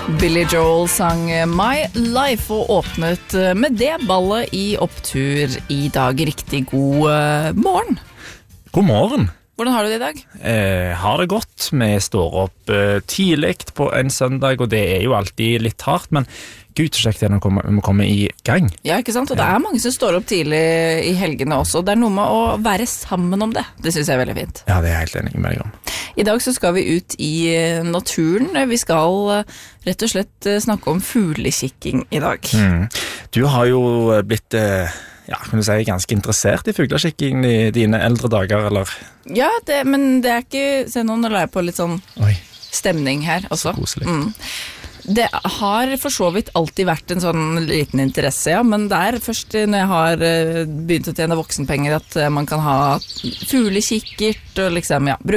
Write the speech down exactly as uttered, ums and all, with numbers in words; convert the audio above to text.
Billy Joel sang My Life og åpnet med det ballet i opptur i dag. Riktig god morgen. God morgen. Hvordan har du det i dag? Eh, har det godt. Vi står opp eh, tidlig på en søndag, og det er jo alltid litt hardt, men gud, så kjekt det er når vi kommer i gang. Ja, ikke sant? Og det er mange som står opp tidlig i helgene også. Det er noe med å være sammen om det. Det synes jeg er veldig fint. Ja, det er jeg helt enig med deg om. I dag så skal vi ut i naturen. Vi skal rett og slett snakke om fuglekikking i dag. Mm. Du har jo blitt, ja, kan du si, ganske interessert i fuglekikking i dine eldre dager, eller? Ja, det, men det er ikke... Se nå, nå la jeg på litt sånn Oi. Stemning her også. Så koselig. Mm. Det har for så vidt alltid vært en sånn liten interesse, ja, men det er først når jeg har begynt å tjene voksenpenger at man kan ha fuglekikkert og liksom, ja,